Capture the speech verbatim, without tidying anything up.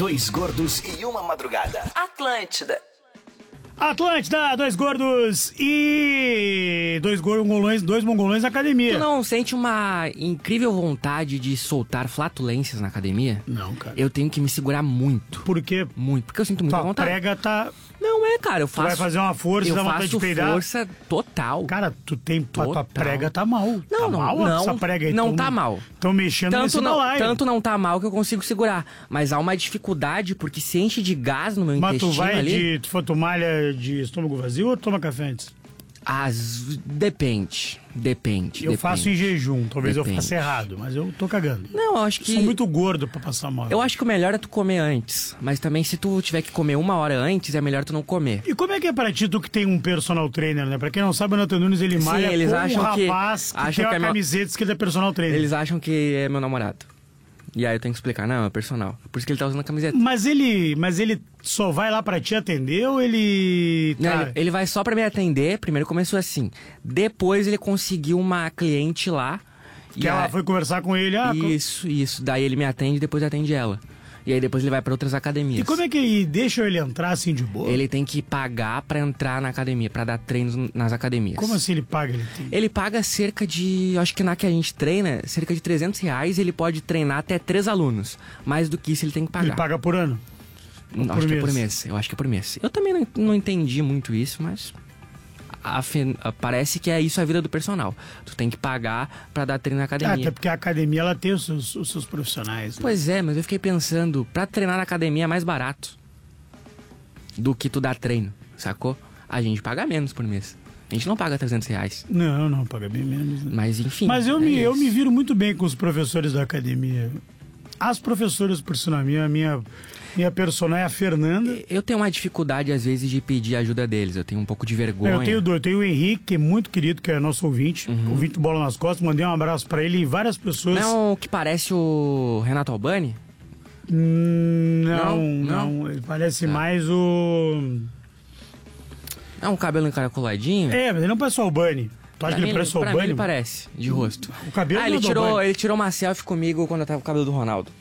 Dois gordos e uma madrugada. Atlântida. Atlântida, dois gordos e dois mongolões, dois mongolões na academia. Tu não sente uma incrível vontade de soltar flatulências na academia? Não, cara. Eu tenho que me segurar muito. Por quê? Muito, porque eu sinto muita Tua vontade. prega tá... Não é, cara, eu faço... Tu vai fazer uma força, eu dá vontade faço de peidar. força total. Cara, tu tem... Tua, tua Total. prega tá mal. Não, tá não, mal não, essa prega aí. não tão, tá mal. Estão mexendo nesse Tanto não, balaio. tanto não tá mal que eu consigo segurar. Mas há uma dificuldade, porque se enche de gás no meu Mas intestino tu vai ali... de... Tu, for, tu malha de estômago vazio ou toma café antes? As... Depende. Depende. Eu depende. faço em jejum. Talvez Depende. eu faça errado, mas eu tô cagando. Não, eu acho que... Sou muito gordo pra passar mal. Eu acho que o melhor é tu comer antes. Mas também se tu tiver que comer uma hora antes, é melhor tu não comer. E como é que é pra ti, tu que tem um personal trainer, né? Pra quem não sabe, o Nathan Nunes, ele Sim, malha eles com acham um que- rapaz que, acham tem uma que é meu- camiseta que ele é personal trainer. Eles acham que é meu namorado. E aí eu tenho que explicar, não, é personal. Por isso que ele tá usando a camiseta. Mas ele, mas ele só vai lá pra te atender ou ele... Não, Tá- ele, ele vai só pra me atender. Primeiro começou assim. Depois ele conseguiu uma cliente lá. Que e ela a- foi conversar com ele. Ah, co- Isso, isso. Daí ele me atende e depois atende ela. E aí depois ele vai pra outras academias. E como é que ele deixa ele entrar assim de boa? Ele tem que pagar pra entrar na academia, pra dar treinos nas academias. Como assim ele paga? Ele tem... Ele paga cerca de, acho que na que a gente treina, cerca de trezentos reais, ele pode treinar até três alunos. Mais do que isso ele tem que pagar. Ele paga por ano? Não, por acho que é mês? por mês. Eu acho que é por mês. Eu também não, não entendi muito isso, mas a fe- a- parece que é isso a vida do personal. Tu tem que pagar pra dar treino na Ah, academia. até porque a academia ela tem os seus, os seus profissionais. Né? Pois é, mas eu fiquei pensando, pra treinar na academia é mais barato do que tu dar treino, sacou? A gente paga menos por mês. A gente não paga trezentos reais. Não, não, paga bem menos. Né? Mas enfim. Mas eu, é me, eu isso. me viro muito bem com os professores da academia. As professoras, por sinal, a minha, minha, minha personal é a Fernanda. Eu tenho uma dificuldade, às vezes, de pedir ajuda deles. Eu tenho um pouco de vergonha. Eu tenho, dois, eu tenho o Henrique, que é muito querido, que é nosso ouvinte. Uhum. Ouvinte do Bola nas Costas. Mandei um abraço pra ele e várias pessoas. Não é o que parece o Renato Albani? Hum, Não, Não? não. Ele parece Ah. mais o... É um cabelo encaracoladinho? É, mas ele não parece o Albani. Tu acha Pra que ele mim, parece o pra mim Albani? ele parece, de rosto. O cabelo Ah, não ele é do tirou, Albani. ele tirou uma selfie comigo quando eu tava com o cabelo do Ronaldo.